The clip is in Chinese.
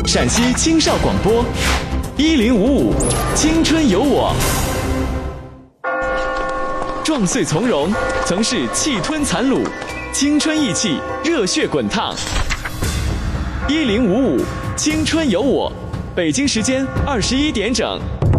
陕西青少广播1055青春有我。壮岁从容，曾是气吞残虏，青春意气，热血滚烫。1055青春有我，北京时间21点整。